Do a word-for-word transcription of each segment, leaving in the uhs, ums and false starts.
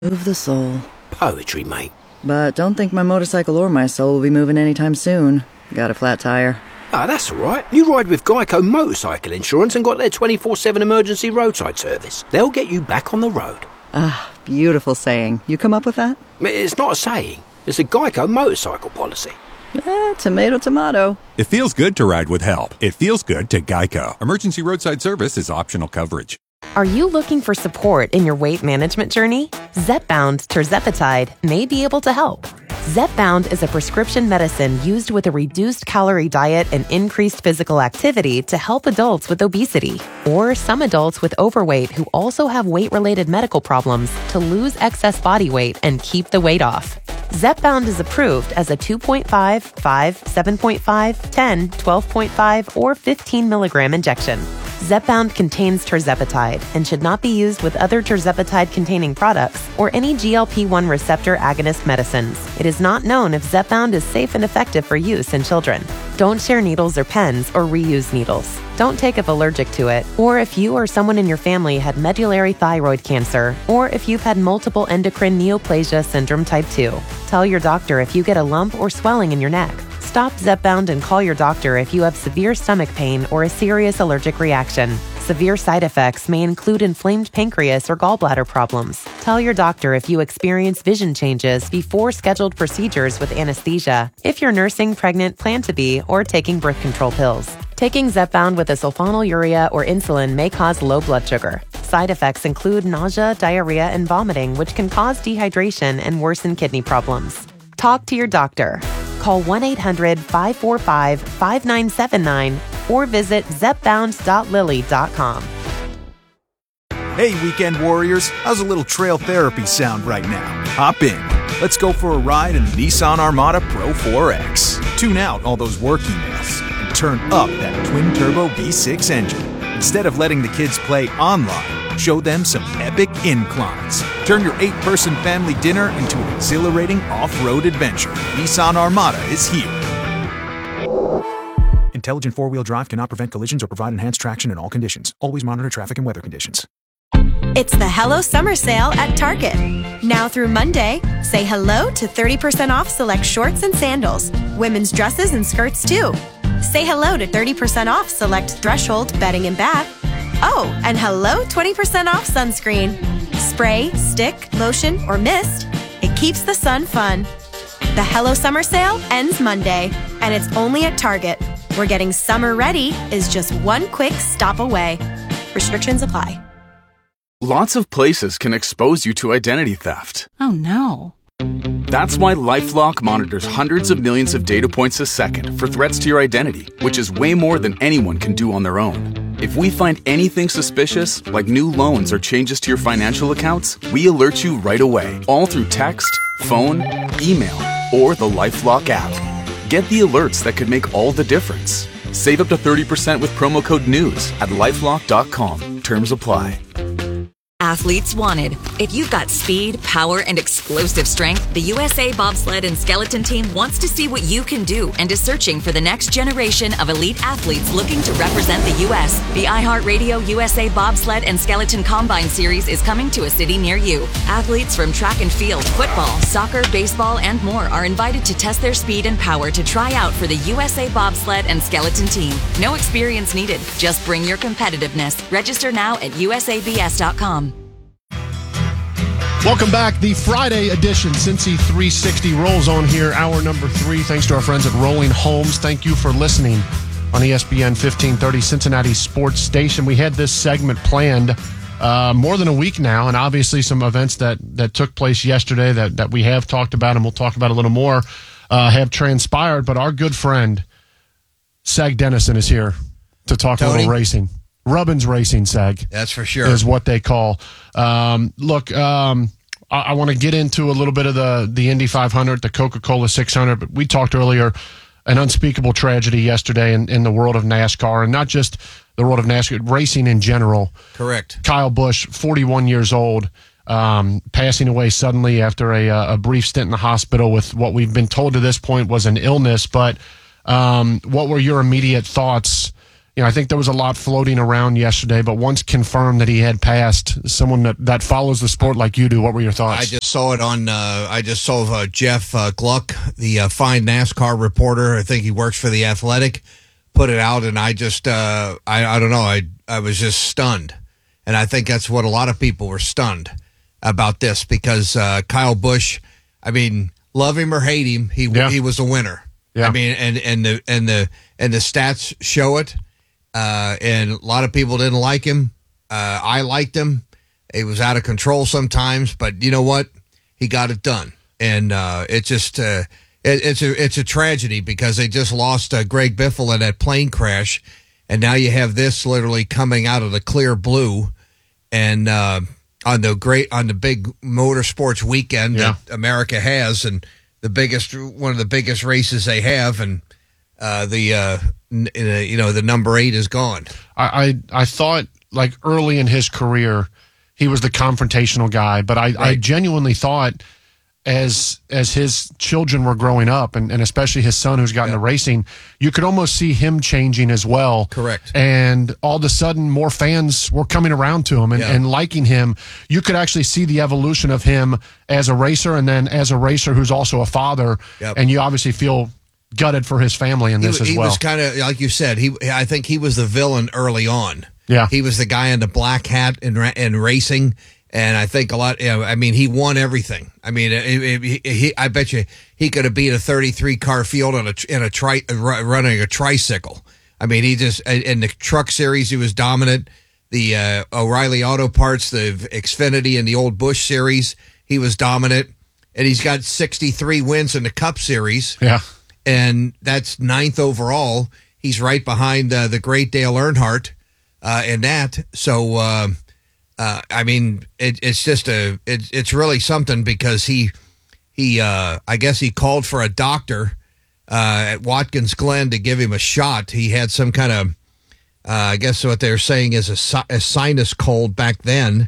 Move the soul. Poetry, mate. But don't think my motorcycle or my soul will be moving anytime soon. Got a flat tire. Ah, that's all right. You ride with Geico Motorcycle Insurance and got their twenty-four seven emergency roadside service. They'll get you back on the road. Ah, beautiful saying. You come up with that? It's not a saying. It's a Geico motorcycle policy. Eh, tomato, tomato. It feels good to ride with help. It feels good to Geico. Emergency roadside service is optional coverage. Are you looking for support in your weight management journey? Zepbound tirzepatide may be able to help. Zepbound is a prescription medicine used with a reduced calorie diet and increased physical activity to help adults with obesity, or some adults with overweight who also have weight-related medical problems to lose excess body weight and keep the weight off. Zepbound is approved as a two point five, five, seven point five, ten, twelve point five, or fifteen milligram injection. Zepbound contains tirzepatide and should not be used with other tirzepatide-containing products or any G L P one receptor agonist medicines. It is not known if Zepbound is safe and effective for use in children. Don't share needles or pens or reuse needles. Don't take if allergic to it, or if you or someone in your family had medullary thyroid cancer, or if you've had multiple endocrine neoplasia syndrome type two. Tell your doctor if you get a lump or swelling in your neck. Stop Zepbound and call your doctor if you have severe stomach pain or a serious allergic reaction. Severe side effects may include inflamed pancreas or gallbladder problems. Tell your doctor if you experience vision changes before scheduled procedures with anesthesia, if you're nursing, pregnant, plan to be, or taking birth control pills. Taking Zepbound with a sulfonylurea or insulin may cause low blood sugar. Side effects include nausea, diarrhea, and vomiting, which can cause dehydration and worsen kidney problems. Talk to your doctor. Call one eight hundred, five four five, five nine seven nine or visit zepbound dot lilly dot com. Hey, weekend warriors, how's a little trail therapy sound right now? Hop in. Let's go for a ride in the Nissan Armada Pro four X. Tune out all those work emails and turn up that twin-turbo V six engine. Instead of letting the kids play online, show them some epic inclines. Turn your eight-person family dinner into an exhilarating off-road adventure. Nissan Armada is here. Intelligent four-wheel drive cannot prevent collisions or provide enhanced traction in all conditions. Always monitor traffic and weather conditions. It's the Hello Summer Sale at Target. Now through Monday, say hello to thirty percent off select shorts and sandals, women's dresses and skirts too. Say hello to thirty percent off select Threshold bedding and bath. Oh, and hello twenty percent off sunscreen. Spray, stick, lotion, or mist. It keeps the sun fun. The Hello Summer Sale ends Monday, and it's only at Target, where getting summer ready is just one quick stop away. Restrictions apply. Lots of places can expose you to identity theft. Oh no. That's why LifeLock monitors hundreds of millions of data points a second for threats to your identity, which is way more than anyone can do on their own. If we find anything suspicious, like new loans or changes to your financial accounts, we alert you right away, all through text, phone, email, or the LifeLock app. Get the alerts that could make all the difference. Save up to thirty percent with promo code NEWS at lifelock dot com. Terms apply. Athletes wanted. If you've got speed, power, and explosive strength, the U S A Bobsled and Skeleton Team wants to see what you can do and is searching for the next generation of elite athletes looking to represent the U S The iHeartRadio U S A Bobsled and Skeleton Combine Series is coming to a city near you. Athletes from track and field, football, soccer, baseball, and more are invited to test their speed and power to try out for the U S A Bobsled and Skeleton Team. No experience needed. Just bring your competitiveness. Register now at U S A B S dot com. Welcome back. The Friday edition, Cincy three sixty rolls on here, hour number three. Thanks to our friends at Rolling Homes. Thank you for listening on E S P N fifteen thirty, Cincinnati Sports Station. We had this segment planned uh, more than a week now, and obviously some events that, that took place yesterday that, that we have talked about, and we'll talk about a little more, uh, have transpired. But our good friend, Sag Dennison, is here to talk Tony. a little racing. Rubbins Racing, Sag. That's for sure. Is what they call. Um, look, um, I, I want to get into a little bit of the, the Indy five hundred, the Coca-Cola six hundred, but we talked earlier, an unspeakable tragedy yesterday in, in the world of NASCAR, and not just the world of NASCAR, racing in general. Correct. Kyle Busch, forty-one years old, um, passing away suddenly after a, a brief stint in the hospital with what we've been told to this point was an illness. But um, what were your immediate thoughts? You you know, I think there was a lot floating around yesterday, but once confirmed that he had passed, someone that, that follows the sport like you do, what were your thoughts? I just saw it on, uh, I just saw uh, Jeff uh, Gluck, the uh, fine NASCAR reporter, I think he works for The Athletic, put it out, and I just, uh, I, I don't know, I, I was just stunned. And I think that's what a lot of people were stunned about this, because uh, Kyle Busch, I mean, love him or hate him, he yeah. he was a winner. Yeah. I mean, and, and the and the and the stats show it. Uh, and a lot of people didn't like him. Uh, I liked him. He was out of control sometimes, but you know what? He got it done. And uh, it just uh, it, it's a it's a tragedy because they just lost uh, Greg Biffle in that plane crash, and now you have this literally coming out of the clear blue, and uh, on the great on the big motorsports weekend yeah. that America has, and the biggest one of the biggest races they have, and uh, the. Uh, You know, the number eight is gone. I, I I thought, like, early in his career, he was the confrontational guy, but I, right. I genuinely thought as as his children were growing up, and, and especially his son who's gotten yeah. to racing, you could almost see him changing as well. Correct. And all of a sudden, more fans were coming around to him and, yeah. and liking him. You could actually see the evolution of him as a racer, and then as a racer who's also a father, yep. and you obviously feel gutted for his family in this he, as he well. He was kind of, like you said, he. I think he was the villain early on. Yeah. He was the guy in the black hat in, in racing, and I think a lot, you know, I mean, he won everything. I mean, it, it, he, he, I bet you he could have beat a thirty-three car field in a, in a tri, running a tricycle. I mean, he just, in the truck series, he was dominant. The uh, O'Reilly Auto Parts, the Xfinity, and the old Busch series, he was dominant. And he's got sixty-three wins in the Cup Series. Yeah. And that's ninth overall. He's right behind uh, the great Dale Earnhardt uh, in that. So, uh, uh, I mean, it, it's just a, it, it's really something because he, he, uh, I guess he called for a doctor uh, at Watkins Glen to give him a shot. He had some kind of, uh, I guess what they're saying is a, a sinus cold back then.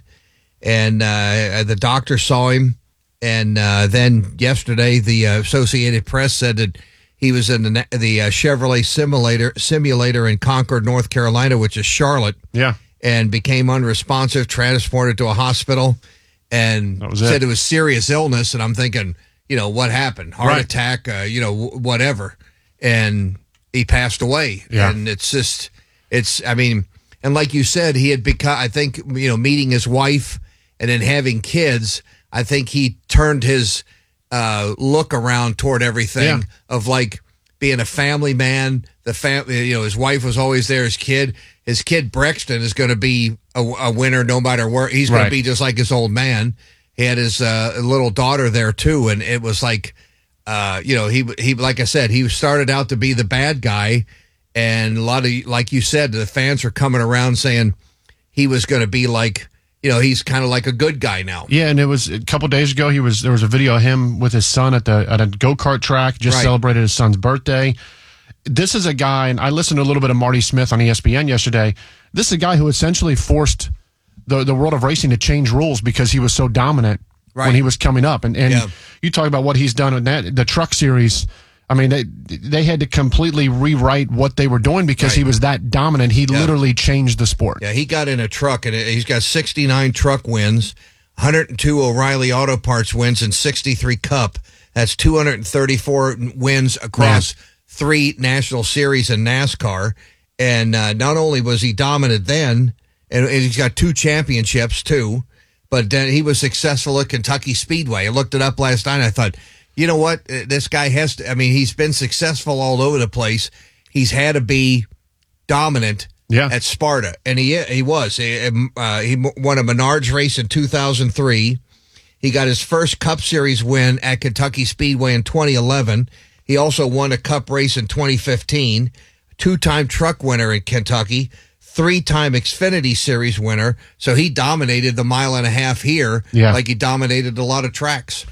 And uh, the doctor saw him. And uh, then yesterday, the uh, Associated Press said that he was in the, the uh, Chevrolet simulator simulator in Concord, North Carolina, which is Charlotte. Yeah. And became unresponsive, transported to a hospital, and said it. it was serious illness. And I'm thinking, you know, what happened? Heart right. attack, uh, you know, w- whatever. And he passed away. Yeah. And it's just, it's, I mean, and like you said, he had become, I think, you know, meeting his wife and then having kids, I think he turned his uh, look around toward everything yeah. of like being a family man. The family, you know, his wife was always there. His kid, his kid Brexton is going to be a, a winner no matter where. He's going right. to be just like his old man. He had his uh, little daughter there too, and it was like, uh, you know, he he like I said, he started out to be the bad guy, and a lot of, like you said, the fans were coming around saying he was going to be like. You know, he's kind of like a good guy now. Yeah, and it was a couple days ago. He was there was a video of him with his son at the at a go-kart track. Just right. celebrated his son's birthday. This is a guy, and I listened to a little bit of Marty Smith on E S P N yesterday. This is a guy who essentially forced the the world of racing to change rules because he was so dominant right. when he was coming up. And and yeah. you talk about what he's done in that the Truck Series. I mean, they they had to completely rewrite what they were doing because right. he was that dominant. He yeah. literally changed the sport. Yeah, he got in a truck, and he's got sixty-nine truck wins, one hundred two O'Reilly Auto Parts wins, and sixty-three Cup. That's two hundred thirty-four wins across Man. three National Series in NASCAR. And uh, not only was he dominant then, and he's got two championships, too, but then he was successful at Kentucky Speedway. I looked it up last night, and I thought, you know what? This guy has to, I mean, he's been successful all over the place. He's had to be dominant yeah. at Sparta, and he he was. He, uh, he won a Menards race in two thousand three. He got his first Cup Series win at Kentucky Speedway in twenty eleven. He also won a Cup race in twenty fifteen, two-time truck winner in Kentucky, three-time Xfinity Series winner. So he dominated the mile and a half here yeah. like he dominated a lot of tracks.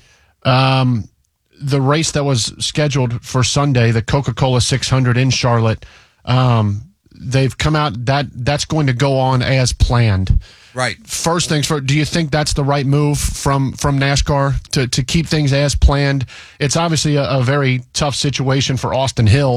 Um. The race that was scheduled for Sunday, the Coca-Cola six hundred in Charlotte, um, they've come out that that's going to go on as planned. Right. First things first, do you think that's the right move from, from NASCAR to, to keep things as planned? It's obviously a, a very tough situation for Austin Hill,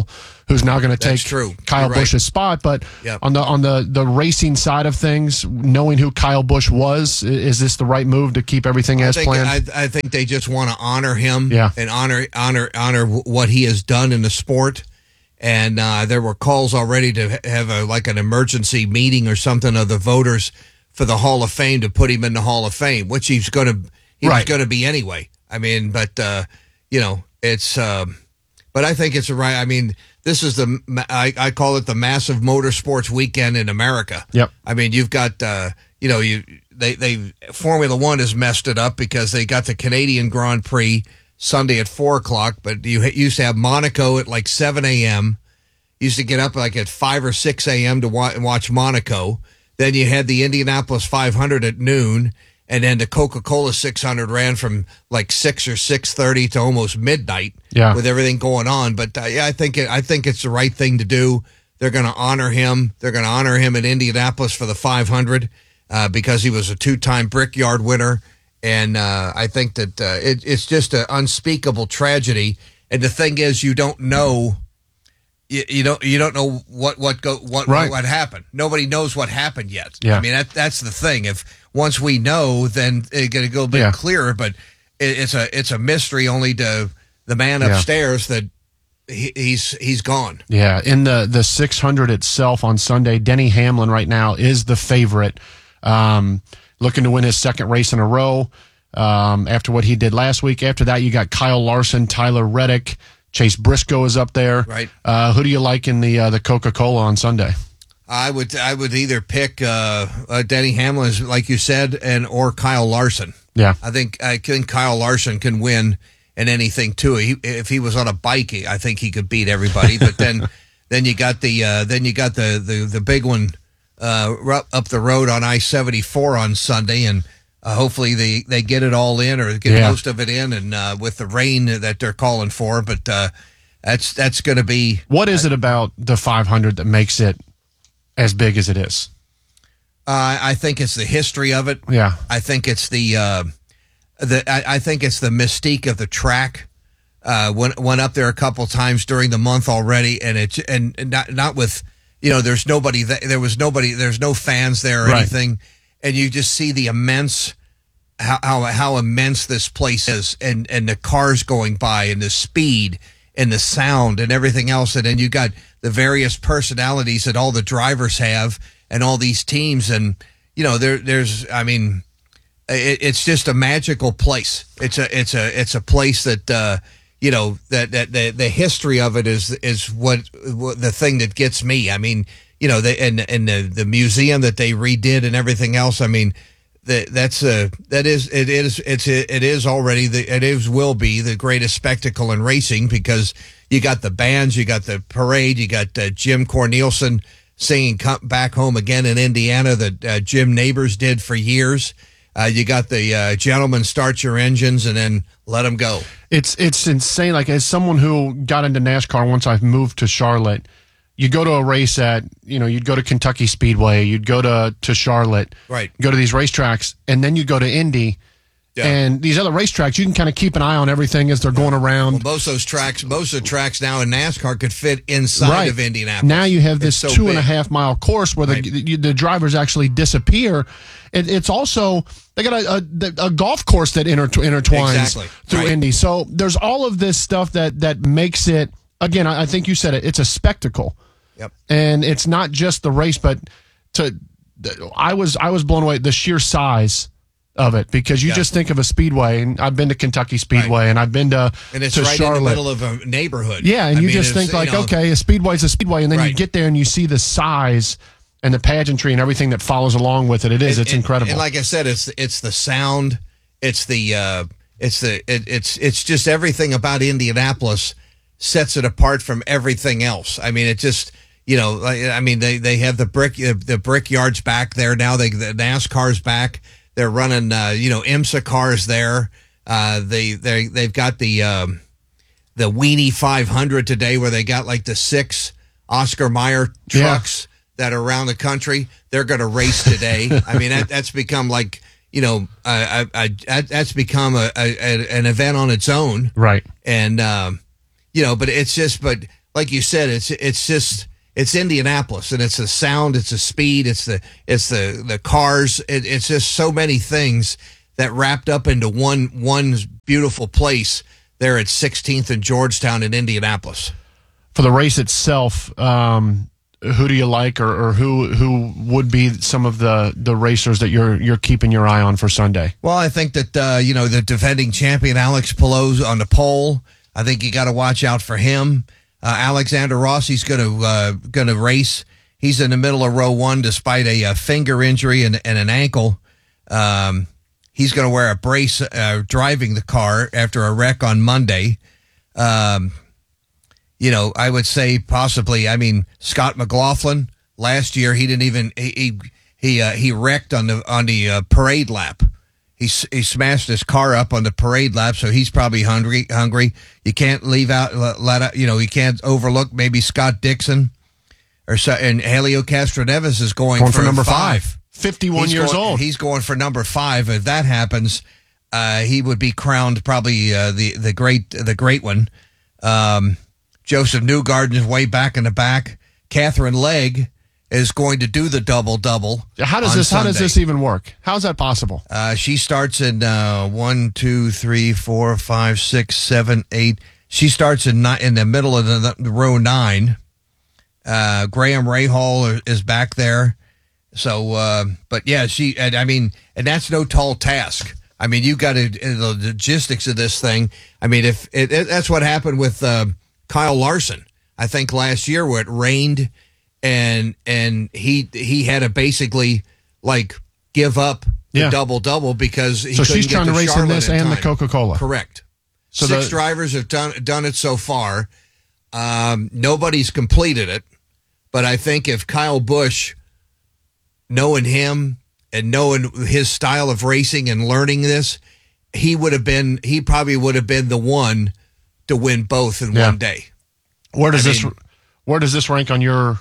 who's now going to take true. Kyle You're Busch's right. spot. But Yep. on the on the, the racing side of things, knowing who Kyle Busch was, i- is this the right move to keep everything I as think, planned? I, I think they just want to honor him Yeah. and honor honor honor what he has done in the sport. And uh, there were calls already to ha- have a like an emergency meeting or something of the voters for the Hall of Fame to put him in the Hall of Fame, which he's going to he was Right. going to be anyway. I mean, but uh, you know, it's. Um, but I think it's right. I mean, this is the ma- I, I call it the massive motorsports weekend in America. Yep. I mean, you've got uh, you know you they they Formula One has messed it up because they got the Canadian Grand Prix Sunday at four o'clock, but you ha- used to have Monaco at like seven a.m. Used to get up like at five or six a.m. to wa- watch Monaco. Then you had the Indianapolis five hundred at noon, and then the Coca-Cola six hundred ran from like six or six thirty to almost midnight. Yeah. With everything going on, but uh, yeah, I think it, I think it's the right thing to do. They're going to honor him. They're going to honor him in Indianapolis for the five hundred uh, because he was a two-time Brickyard winner, and uh, I think that uh, it, it's just an unspeakable tragedy. And the thing is, you don't know. You, you don't you don't know what what go what Right. what happened. Nobody knows what happened yet. Yeah. I mean that that's the thing. If once we know, then it's going to go a bit Yeah. clearer. But it, it's a it's a mystery only to the man Yeah. upstairs that he, he's he's gone. Yeah, in the the six hundred itself on Sunday, Denny Hamlin right now is the favorite, um, looking to win his second race in a row um, after what he did last week. After that, you got Kyle Larson, Tyler Reddick, Chase Briscoe is up there. Right. Uh, who do you like in the uh, the Coca-Cola on Sunday? I would I would either pick uh, uh, Denny Hamlin, as- like you said, and or Kyle Larson. Yeah. I think I think Kyle Larson can win in anything too. He, if he was on a bike, he- I think he could beat everybody. But then, then you got the uh, then you got the the, the big one uh, ru- up the road on I seventy-four on Sunday, and uh, hopefully they, they get it all in or get Yeah. most of it in, and uh, with the rain that they're calling for. But uh, that's that's going to be What is it about the five hundred that makes it as big as it is? Uh, I think it's the history of it. Yeah. I think it's the uh, the I, I think it's the mystique of the track. Uh, went went up there a couple times during the month already, and it and not not with you know there's nobody th- there was nobody there's no fans there or Right. anything, and you just see the immense how, how how immense this place is, and and the cars going by, and the speed, and the sound, and everything else, and then you got the various personalities that all the drivers have, and all these teams, and you know there there's I mean, it, it's just a magical place. It's a it's a it's a place that uh, you know that that the the history of it is is what, what the thing that gets me. I mean, you know, the and and the the museum that they redid and everything else. I mean. That that's a that is it is it's it is already the it is will be the greatest spectacle in racing because you got the bands, you got the parade, you got uh, Jim Cornelison singing "Come Back Home Again" in Indiana that uh, Jim Neighbors did for years. Uh, you got the uh, gentlemen start your engines and then let them go. It's it's insane. Like, as someone who got into NASCAR once I moved to Charlotte, you go to a race at, you know, you'd go to Kentucky Speedway, you'd go to, to Charlotte, Right. go to these racetracks, and then you go to Indy. Yeah. And these other racetracks, you can kind of keep an eye on everything as they're going around. Well, most of those tracks, most of the tracks now in NASCAR could fit inside Right. of Indianapolis. Now you have this It's so two and a big. half mile course where the, Right. the the drivers actually disappear. It, it's also they got a, a, a golf course that inter, intertwines Exactly. through Right. Indy. So there's all of this stuff that that makes it. Again, I, I think you said it. It's a spectacle. Yep. And it's not just the race, but to I was I was blown away at the sheer size of it because you Yeah. just think of a speedway, and I've been to Kentucky Speedway, Right. and I've been to And it's to right Charlotte. in the middle of a neighborhood. Yeah, and I you mean, just it's, think like, you know, okay, a speedway's a speedway, and then you Right. get there and you see the size and the pageantry and everything that follows along with it. It is, and- it's and- incredible. And like I said, it's it's the sound, it's the uh, it's the it, it's it's just everything about Indianapolis sets it apart from everything else. I mean, it just you know, like, I mean, they they have the brick the brickyards back there now. They the NASCAR's back. They're running uh, you know IMSA cars there. Uh, they they they've got the um, the Weenie five hundred today, where they got like the six Oscar Mayer trucks that are around the country. They're going to race today. I mean, that, that's become like, you know, uh, I, I, that's become a, a, an event on its own. Right. And, um, you know, but it's just, but like you said, it's it's just it's Indianapolis, and it's the sound, it's the speed, it's the it's the the cars, it, it's just so many things that wrapped up into one one beautiful place there at sixteenth and Georgetown in Indianapolis. For the race itself, um, who do you like, or, or who who would be some of the, the racers that you're you're keeping your eye on for Sunday? Well, I think that uh, you know the defending champion Alex Palou on the pole. I think you got to watch out for him. Uh, Alexander Rossi's going to uh, going to race. He's in the middle of row one despite a, a finger injury and, and an ankle. Um, he's going to wear a brace uh, driving the car after a wreck on Monday. Um, you know, I would say possibly. I mean, Scott McLaughlin last year he didn't even he he he, uh, he wrecked on the on the uh, parade lap. He he smashed his car up on the parade lap, so he's probably hungry. Hungry. You can't leave out, let out, you know, you can't overlook maybe Scott Dixon or so, and Helio Castroneves is going, going for, for number five. five. fifty-one he's years going, old. He's going for number five. If that happens, uh, he would be crowned probably uh, the the great the great one. Um, Joseph Newgarden is way back in the back. Catherine Legg is going to do the double double. How does this? Sunday. How does this even work? How's that possible? Uh, she starts in uh, one, two, three, four, five, six, seven, eight. She starts in ni- in the middle of the, the row nine. Uh, Graham Rahal is back there. So, uh, but yeah, she. And I mean, and that's no tall task. I mean, you got to the logistics of this thing. I mean, if it, it, that's what happened with uh, Kyle Larson, I think last year where it rained. And and he he had to basically like give up the yeah. double double because he so couldn't she's get trying to to race Charlotte in this in and time. the Coca-Cola. Correct. So Six the, drivers have done done it so far. Um, nobody's completed it, but I think if Kyle Busch, knowing him and knowing his style of racing and learning this, he would have been he probably would have been the one to win both in yeah. one day. Where does I this mean, where does this rank on your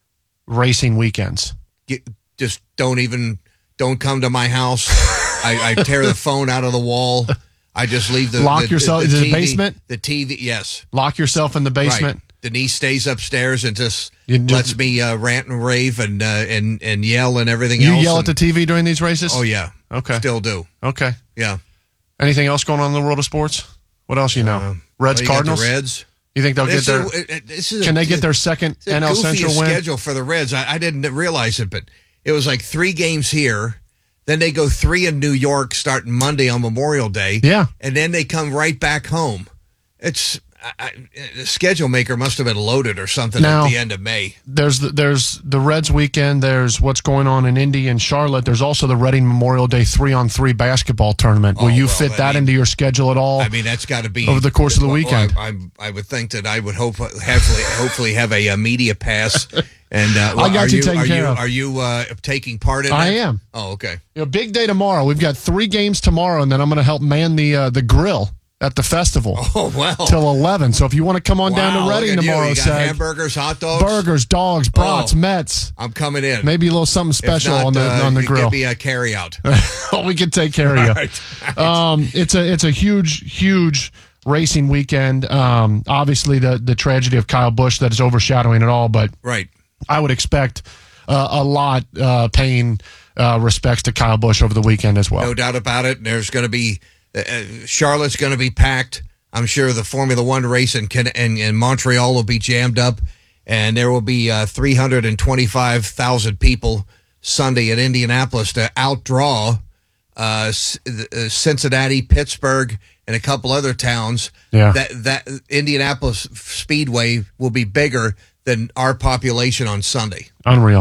racing weekends? Get, just don't even don't come to my house. I, I tear the phone out of the wall. I just leave the lock the, yourself the, the in T V, the basement. The T V, yes. Lock yourself in the basement. Right. Denise stays upstairs and just you do, lets me uh, rant and rave and uh, and and yell and everything you else. You yell and, at the T V during these races? Oh yeah. Okay. Still do. Okay. Yeah. Anything else going on in the world of sports? What else you know? Uh, Reds, well, you Cardinals. Got the Reds. You think they'll this get their? A, this is can a, they get their second N L Central win? Schedule for the Reds. I, I didn't realize it, but it was like three games here. Then they go three in New York starting Monday on Memorial Day. Yeah, and then they come right back home. It's I, I, the schedule maker must have been loaded or something now, at the end of May. There's the, there's the Reds weekend. There's what's going on in Indy and Charlotte. There's also the Reading Memorial Day three on three basketball tournament. Will oh, you well, fit I that mean, into your schedule at all? I mean, that's got to be over the course of the well, weekend. I, I, I would think that I would hope hopefully hopefully have a, a media pass. And uh, well, I got are you you taken are care you of. are you uh, taking part in? I that? am. Oh, okay. You know, big day tomorrow. We've got three games tomorrow, and then I'm going to help man the uh, the grill at the festival. Oh, wow. Till eleven. So if you want to come on wow, down to Reading tomorrow, you. You got Sag, hamburgers, hot dogs, burgers, dogs, brats, oh, Mets. I'm coming in. Maybe a little something special not, on the uh, on the grill. Give me a carry out. We can take care of you. All right. All right. Um, it's a it's a huge huge racing weekend. Um, obviously the the tragedy of Kyle Busch that is overshadowing it all, but right. I would expect uh, a lot uh, paying uh, respects to Kyle Busch over the weekend as well. No doubt about it. There's going to be uh, Charlotte's going to be packed. I'm sure the Formula One race in, in, in Montreal will be jammed up, and there will be uh, three hundred twenty-five thousand people Sunday at Indianapolis to outdraw uh, Cincinnati, Pittsburgh, and a couple other towns. Yeah. That that Indianapolis Speedway will be bigger than our population on Sunday. Unreal.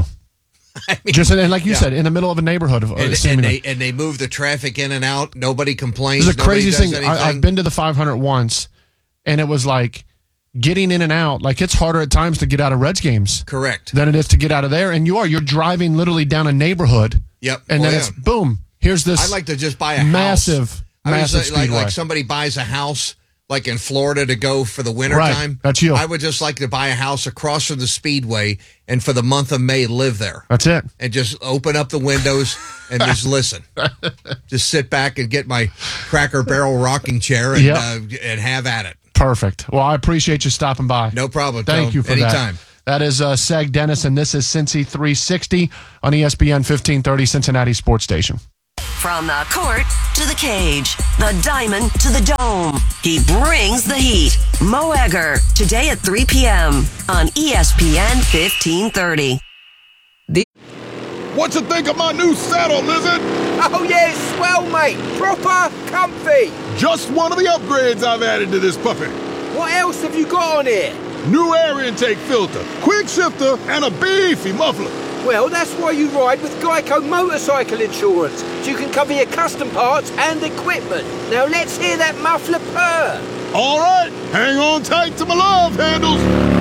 I mean, Just and like you yeah. said, in the middle of a neighborhood of and, uh, and they and they move the traffic in and out. Nobody complains. This is the Nobody craziest does thing. anything. I, I've been to the five hundred once, and it was like getting in and out. Like it's harder at times to get out of Reds games, correct, than it is to get out of there. And you are you're driving literally down a neighborhood. Yep, and oh, then yeah. it's boom. Here's this. I'd like to just buy a massive, house. massive I was like, speedway. like somebody buys a house. Like in Florida to go for the wintertime. Right, that's you. I would just like to buy a house across from the Speedway and for the month of May live there. That's it. And just open up the windows and just listen. Just sit back and get my Cracker Barrel rocking chair and Yep. uh, and have at it. Perfect. Well, I appreciate you stopping by. No problem. Thank Tom. you for Anytime. that. That is uh, Seg Dennis, and this is Cincy three sixty on E S P N fifteen thirty, Cincinnati Sports Station. From the court to the cage, the diamond to the dome, he brings the heat. Mo Egger, today at three p.m. on E S P N fifteen thirty. The- what you think of my new saddle, Lizard? Oh yeah, it's swell, mate. Proper comfy. Just one of the upgrades I've added to this puppy. What else have you got on here? New air intake filter, quick shifter, and a beefy muffler. Well, that's why you ride with Geico Motorcycle Insurance, so you can cover your custom parts and equipment. Now let's hear that muffler purr. All right, hang on tight to my love handles.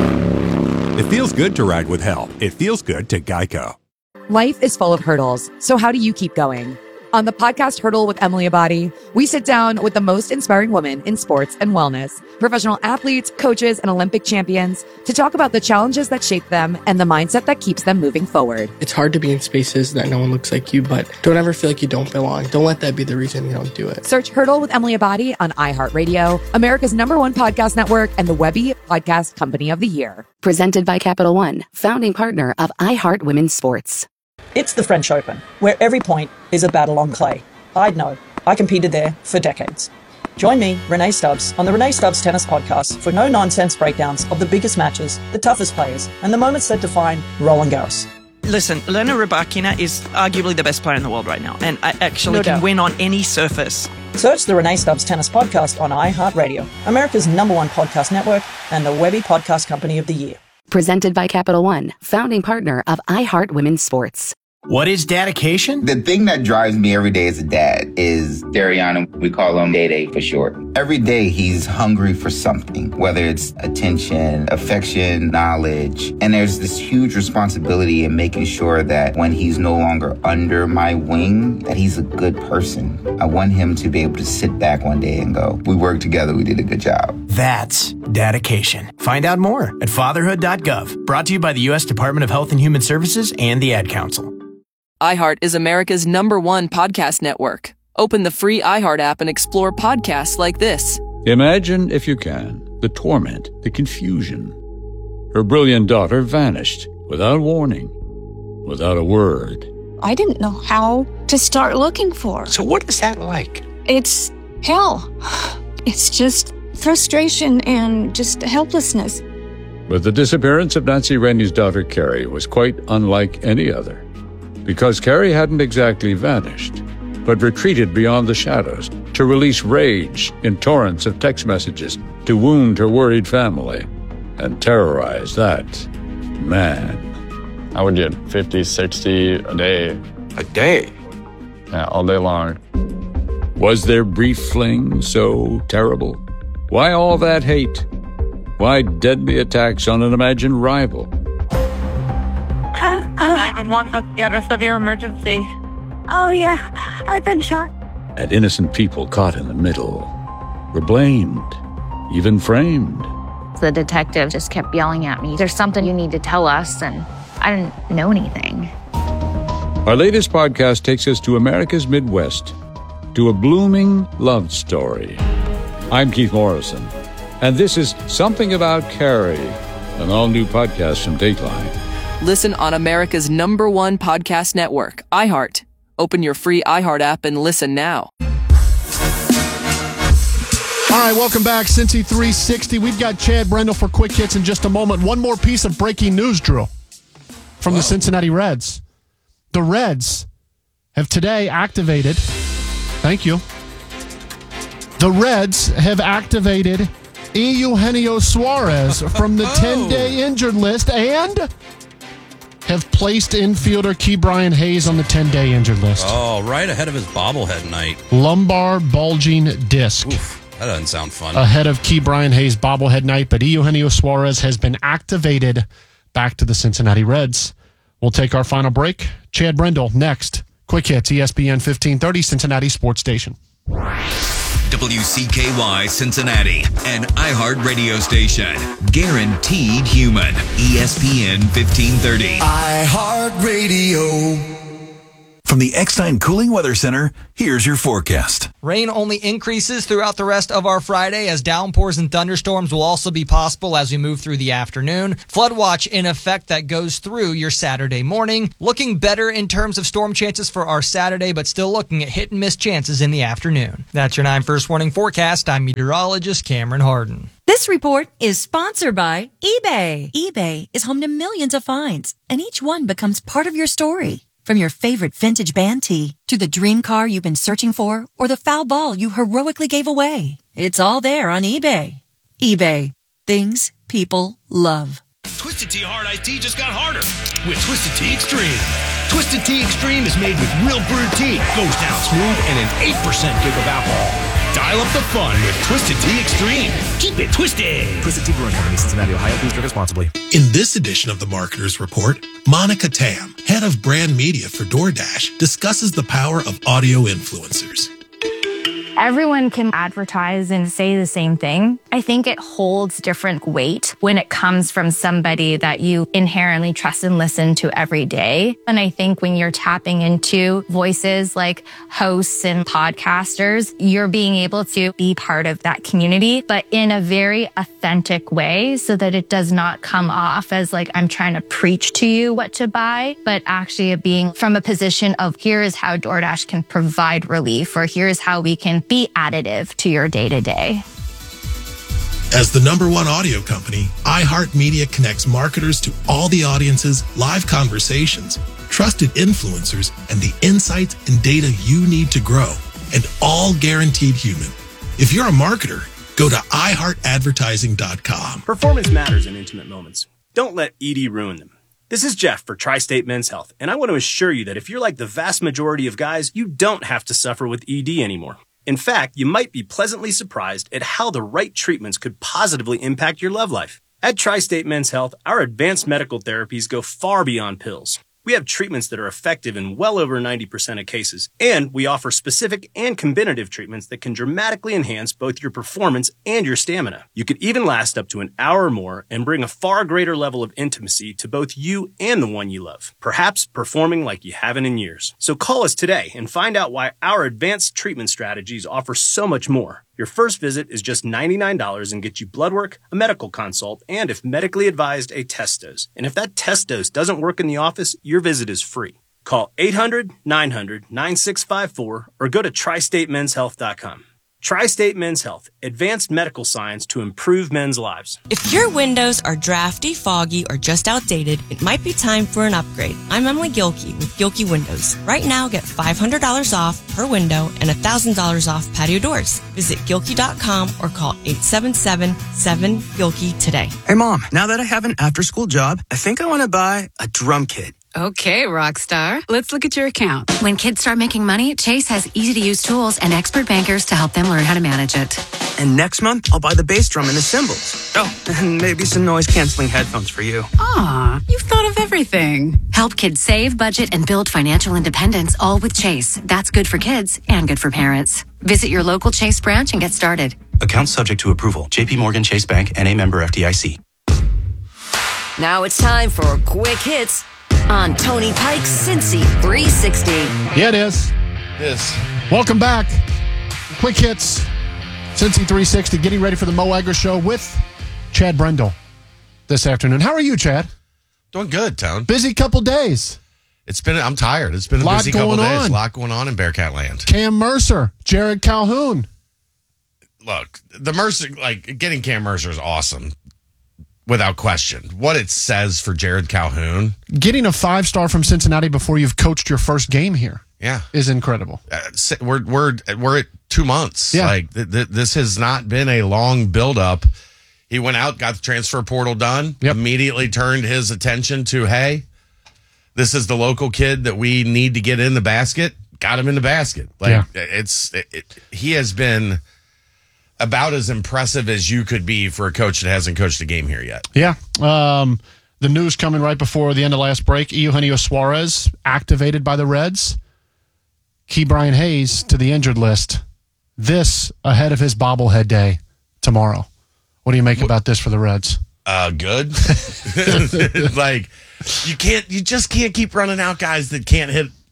It feels good to ride with help. It feels good to Geico. Life is full of hurdles, so how do you keep going? On the podcast Hurdle with Emily Abadi, we sit down with the most inspiring women in sports and wellness, professional athletes, coaches, and Olympic champions to talk about the challenges that shape them and the mindset that keeps them moving forward. It's hard to be in spaces that no one looks like you, but don't ever feel like you don't belong. Don't let that be the reason you don't do it. Search Hurdle with Emily Abadi on iHeartRadio, America's number one podcast network, and the Webby Podcast Company of the Year. Presented by Capital One, founding partner of iHeart Women's Sports. It's the French Open, where every point is a battle on clay. I'd know. I competed there for decades. Join me, Renee Stubbs, on the Renee Stubbs Tennis Podcast for no-nonsense breakdowns of the biggest matches, the toughest players, and the moments that define Roland Garros. Listen, Elena Rybakina is arguably the best player in the world right now, and I actually No can doubt. win on any surface. Search the Renee Stubbs Tennis Podcast on iHeartRadio, America's number one podcast network, and the Webby Podcast Company of the Year. Presented by Capital One, founding partner of iHeart Women's Sports. What is dedication? The thing that drives me every day as a dad is Dariana. We call him Day Day for short. Every day he's hungry for something, whether it's attention, affection, knowledge. And there's this huge responsibility in making sure that when he's no longer under my wing, that he's a good person. I want him to be able to sit back one day and go, we worked together, we did a good job. That's dedication. Find out more at fatherhood dot gov. Brought to you by the U S Department of Health and Human Services and the Ad Council. iHeart is America's number one podcast network. Open the free iHeart app and explore podcasts like this. Imagine, if you can, the torment, the confusion. Her brilliant daughter vanished without warning, without a word. I didn't know how to start looking for her. So what is that like? It's hell. It's just frustration and just helplessness. But the disappearance of Nancy Rennie's daughter, Carrie, was quite unlike any other. Because Carrie hadn't exactly vanished, but retreated beyond the shadows to release rage in torrents of text messages to wound her worried family and terrorize that man. I would get fifty, sixty a day. A day? Yeah, all day long. Was their brief fling so terrible? Why all that hate? Why deadly attacks on an imagined rival? nine one one, what's the address of your emergency? Oh, yeah, I've been shot. And innocent people caught in the middle were blamed, even framed. The detective just kept yelling at me, there's something you need to tell us, and I didn't know anything. Our latest podcast takes us to America's Midwest, to a blooming love story. I'm Keith Morrison, and this is Something About Carrie, an all-new podcast from Dateline. Listen on America's number one podcast network, iHeart. Open your free iHeart app and listen now. All right, welcome back, Cincy three sixty. We've got Chad Brendel for Quick Hits in just a moment. One more piece of breaking news, Drew, from Whoa. the Cincinnati Reds. The Reds have today activated, thank you, the Reds have activated Eugenio Suarez from the ten-day injured list and have placed infielder Ke'Bryan Hayes on the ten-day injured list. Oh, right ahead of his bobblehead night. Lumbar bulging disc. Oof, that doesn't sound fun. Ahead of Ke'Bryan Hayes' bobblehead night, but Eugenio Suarez has been activated back to the Cincinnati Reds. We'll take our final break. Chad Brendel next. Quick Hits, E S P N fifteen thirty, Cincinnati Sports Station. W C K Y Cincinnati, an iHeart radio station. Guaranteed human. E S P N fifteen thirty. iHeart Radio. From the X-Time Cooling Weather Center, here's your forecast. Rain only increases throughout the rest of our Friday as downpours and thunderstorms will also be possible as we move through the afternoon. Flood watch in effect that goes through your Saturday morning. Looking better in terms of storm chances for our Saturday, but still looking at hit and miss chances in the afternoon. That's your nine First Warning forecast. I'm meteorologist Cameron Harden. This report is sponsored by eBay. eBay is home to millions of finds, and each one becomes part of your story. From your favorite vintage band tee to the dream car you've been searching for or the foul ball you heroically gave away. It's all there on eBay. eBay. Things people love. Twisted Tea Hard Iced Tea just got harder with Twisted Tea Extreme. Twisted Tea Extreme is made with real brewed tea, goes down smooth, and an eight percent kick of alcohol. Dial up the fun with Twisted Tea Extreme. Keep it twisted. Twisted Tea Brewing Company, Cincinnati, Ohio. Please drink responsibly. In this edition of the Marketer's Report, Monica Tam, head of brand media for DoorDash, discusses the power of audio influencers. Everyone can advertise and say the same thing. I think it holds different weight when it comes from somebody that you inherently trust and listen to every day. And I think when you're tapping into voices like hosts and podcasters, you're being able to be part of that community, but in a very authentic way so that it does not come off as like I'm trying to preach to you what to buy, but actually being from a position of here is how DoorDash can provide relief, or here's how we can be additive to your day-to-day. As the number one audio company, iHeartMedia connects marketers to all the audiences, live conversations, trusted influencers, and the insights and data you need to grow, and all guaranteed human. If you're a marketer, go to i heart advertising dot com. Performance matters in intimate moments. Don't let E D ruin them. This is Jeff for Tri-State Men's Health, and I want to assure you that if you're like the vast majority of guys, you don't have to suffer with E D anymore. In fact, you might be pleasantly surprised at how the right treatments could positively impact your love life. At Tri-State Men's Health, our advanced medical therapies go far beyond pills. We have treatments that are effective in well over ninety percent of cases, and we offer specific and combinative treatments that can dramatically enhance both your performance and your stamina. You could even last up to an hour or more and bring a far greater level of intimacy to both you and the one you love, perhaps performing like you haven't in years. So call us today and find out why our advanced treatment strategies offer so much more. Your first visit is just ninety-nine dollars and gets you blood work, a medical consult, and if medically advised, a test dose. And if that test dose doesn't work in the office, your visit is free. Call eight hundred, nine hundred, nine six five four or go to tri state men's health dot com. Tri-State Men's Health, advanced medical science to improve men's lives. If your windows are drafty, foggy, or just outdated, it might be time for an upgrade. I'm Emily Gilkey with Gilkey Windows. Right now, get five hundred dollars off per window and one thousand dollars off patio doors. Visit Gilkey dot com or call eight seven seven, seven, Gilkey today. Hey, Mom, now that I have an after-school job, I think I want to buy a drum kit. Okay, Rockstar. Let's look at your account. When kids start making money, Chase has easy-to-use tools and expert bankers to help them learn how to manage it. And next month, I'll buy the bass drum and the cymbals. Oh, and maybe some noise-canceling headphones for you. Aw, you've thought of everything. Help kids save, budget, and build financial independence, all with Chase. That's good for kids and good for parents. Visit your local Chase branch and get started. Account subject to approval. J P Morgan Chase Bank and a member F D I C. Now it's time for Quick Hits on Tony Pike's Cincy three sixty. Yeah, it is. It is. Welcome back. Quick Hits, Cincy three sixty, getting ready for the Mo Egger Show with Chad Brendel this afternoon. How are you, Chad? Doing good, Tone. Busy couple days. It's been, I'm tired. It's been a lot busy couple going days. on. A lot going on in Bearcat Land. Cam Mercer, Jared Calhoun. Look, the Mercer, like, getting Cam Mercer is awesome. Without question. What it says for Jared Calhoun. Getting a five-star from Cincinnati before you've coached your first game here. Yeah. Is incredible. Uh, we're we're we're at two months. Yeah. Like th- th- this has not been a long build-up. He went out, got the transfer portal done, yep. immediately turned his attention to, hey, this is the local kid that we need to get in the basket. Got him in the basket. Like yeah. it's it, it, he has been about as impressive as you could be for a coach that hasn't coached a game here yet. Yeah. Um, the news coming right before the end of last break, Eugenio Suarez activated by the Reds. Key Brian Hayes to the injured list. This ahead of his bobblehead day tomorrow. What do you make about this for the Reds? Uh, good. Like, you can't, you just can't keep running out guys that can't hit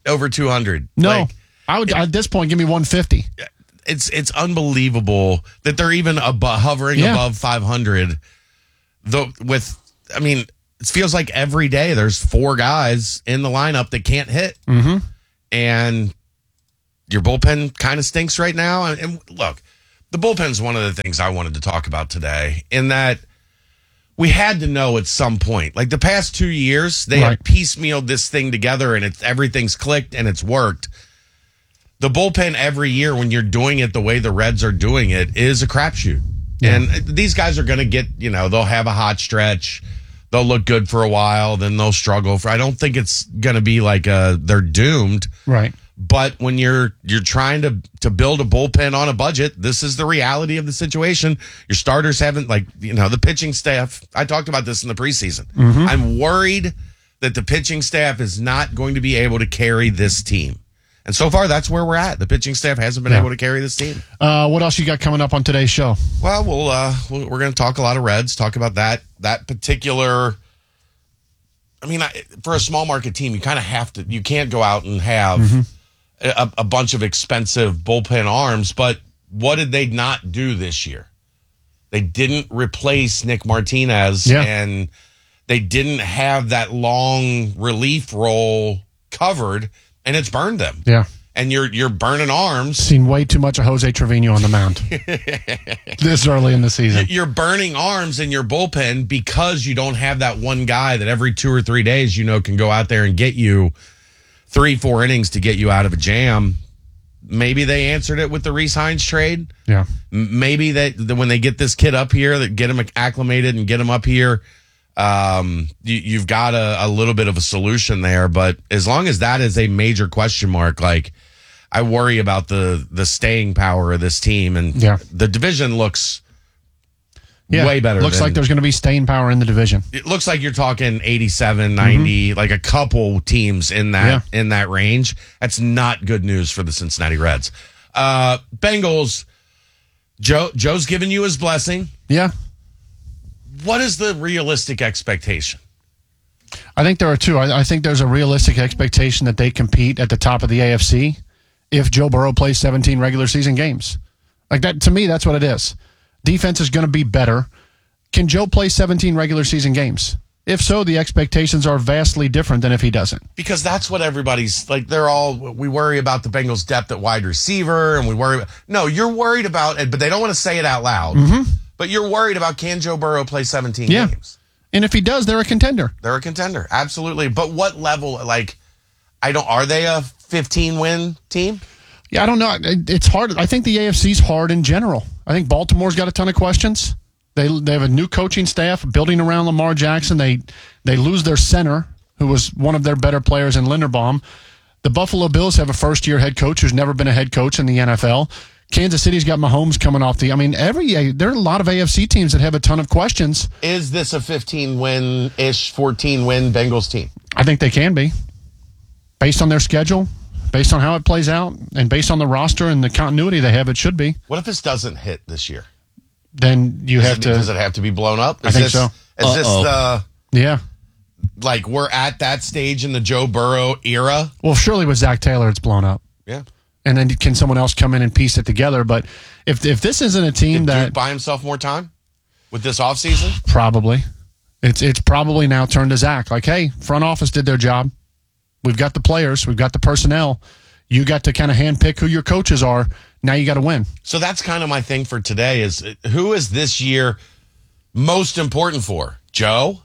over two hundred. No, like, I would at this point give me one fifty. It's it's unbelievable that they're even above, hovering Yeah. above five hundred. Though with, I mean, it feels like every day there's four guys in the lineup that can't hit, Mm-hmm. and your bullpen kind of stinks right now. And, and look, the bullpen's one of the things I wanted to talk about today, in that we had to know at some point, like the past two years, they Right. have piecemealed this thing together, and it's everything's clicked and it's worked. The bullpen every year, when you're doing it the way the Reds are doing it, is a crapshoot. Yeah. And these guys are going to get, you know, they'll have a hot stretch. They'll look good for a while, then they'll struggle. For I don't think it's going to be like a, they're doomed. Right. But when you're you're trying to to build a bullpen on a budget, this is the reality of the situation. Your starters haven't, like, you know, the pitching staff. I talked about this in the preseason. Mhm. I'm worried that the pitching staff is not going to be able to carry this team. And so far, that's where we're at. The pitching staff hasn't been Yeah. able to carry this team. Uh, what else you got coming up on today's show? Well, we'll uh, we'll- we're going to talk a lot of Reds. Talk about that that particular. I mean, I, for a small market team, you kind of have to. You can't go out and have Mm-hmm. a, a bunch of expensive bullpen arms. But what did they not do this year? They didn't replace Nick Martinez, Yeah. and they didn't have that long relief role covered, and it's burned them. Yeah. And you're you're burning arms. Seen way too much of Jose Trevino on the mound this early in the season. You're burning arms in your bullpen because you don't have that one guy that every two or three days, you know, can go out there and get you three, four innings to get you out of a jam. Maybe they answered it with the Reese Hines trade. Yeah. M- Maybe that that when they get this kid up here, that get him acclimated and get him up here, um, you, you've got a, a little bit of a solution there. But as long as that is a major question mark, like, I worry about the the staying power of this team. And Yeah. the division looks Yeah. way better. Looks than, like there's going to be staying power in the division. it looks like you're talking eighty-seven, ninety, like a couple teams in that in that range. That's not good news for the Cincinnati Reds. Uh, Bengals, Joe Joe's giving you his blessing. Yeah. What is the realistic expectation? I think there are two. I, I think there's a realistic expectation that they compete at the top of the A F C if Joe Burrow plays seventeen regular season games. Like that, to me, that's what it is. Defense is going to be better. Can Joe play seventeen regular season games? If so, the expectations are vastly different than if he doesn't. Because that's what everybody's like. They're all, we worry about the Bengals' depth at wide receiver, and we worry. No, you're worried about it, but they don't want to say it out loud. Mm-hmm. But you're worried about, can Joe Burrow play seventeen Yeah. games? And if he does, they're a contender. They're a contender, absolutely. But what level? Like, I don't. Are they a fifteen win team? Yeah, I don't know. It- It's hard. I think the A F C's hard in general. I think Baltimore's got a ton of questions. They they have a new coaching staff building around Lamar Jackson. They they lose their center, who was one of their better players in Linderbaum. The Buffalo Bills have a first year head coach who's never been a head coach in the N F L. Kansas City's got Mahomes coming off the. I mean, every there are a lot of A F C teams that have a ton of questions. Is this a fifteen win ish, fourteen win Bengals team? I think they can be, based on their schedule, based on how it plays out, and based on the roster and the continuity they have. It should be. What if this doesn't hit this year? Then you Does have it, to. Does it have to be blown up? I Is think this, so. Is this Uh-oh. the Yeah. like we're at that stage in the Joe Burrow era? Well, surely with Zach Taylor, it's blown up. Yeah. And then can someone else come in and piece it together? But if if this isn't a team Did that Duke buy himself more time with this offseason? probably, it's it's probably now turned to Zach. Like, hey, front office did their job. We've got the players. We've got the personnel. You got to kind of handpick who your coaches are. Now you got to win. So that's kind of my thing for today is who is this year most important for? Joe?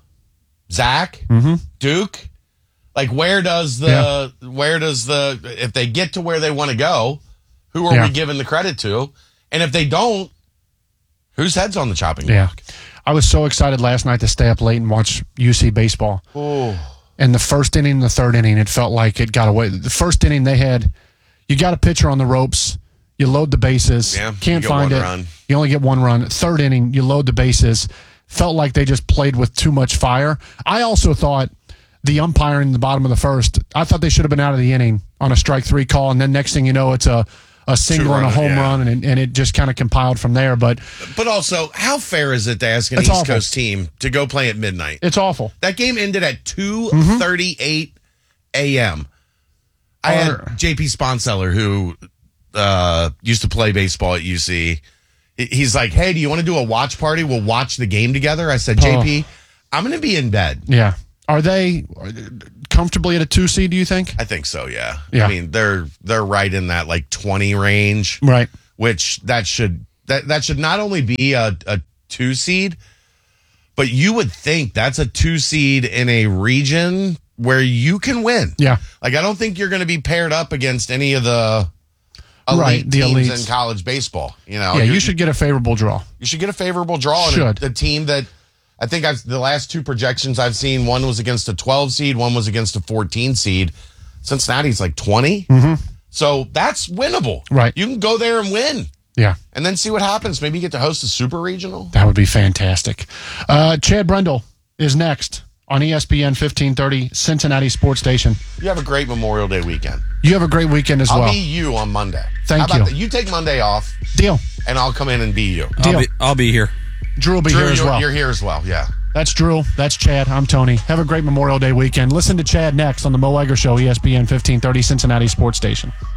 Zach? Mm-hmm. Duke? Like where does the yeah. where does the if they get to where they want to go, who are yeah. we giving the credit to? And if they don't, whose head's on the chopping yeah. block? I was so excited last night to stay up late and watch U C baseball. Oh. And the first inning and the third inning, it felt like it got away. The first inning, they had, you got a pitcher on the ropes, you load the bases, yeah, can't you find it. Run. You only get one run. Third inning, you load the bases. Felt like they just played with too much fire. I also thought the umpiring in the bottom of the first, I thought they should have been out of the inning on a strike three call, and then next thing you know, it's a, a single and a home yeah. run, and, and it just kind of compiled from there. But but also, how fair is it to ask an It's East awful. Coast team to go play at midnight? It's awful. That game ended at two thirty-eight a.m. I had J P Sponseller, who uh, used to play baseball at U C. He's like, hey, do you want to do a watch party? We'll watch the game together. I said, Oh. J P, I'm going to be in bed. Yeah. Are they comfortably at a two seed, do you think? I think so, yeah. Yeah. I mean, they're they're right in that like twenty range. Right. Which that should that, that should not only be a, a two seed, but you would think that's a two seed in a region where you can win. Yeah. Like, I don't think you're going to be paired up against any of the elite Right, the teams elites. in college baseball. You know, yeah, You're- you should get a favorable draw. You should get a favorable draw on Should. a, a team that I think I've the last two projections I've seen, one was against a twelve seed, one was against a fourteen seed. Cincinnati's like twenty. Mm-hmm. So that's winnable. Right. You can go there and win. Yeah. And then see what happens. Maybe you get to host a super regional. That would be fantastic. Uh, Chad Brendel is next on E S P N fifteen thirty, Cincinnati Sports Station. You have a great Memorial Day weekend. You have a great weekend as I'll well. be you on Monday. Thank How about you. that? You take Monday off. Deal. And I'll come in and be you. I'll be, I'll be here. Drew will be Drew, here as you're, well. You're here as well, yeah. That's Drew. That's Chad. I'm Tony. Have a great Memorial Day weekend. Listen to Chad next on the Mo Egger Show, E S P N fifteen thirty, Cincinnati Sports Station.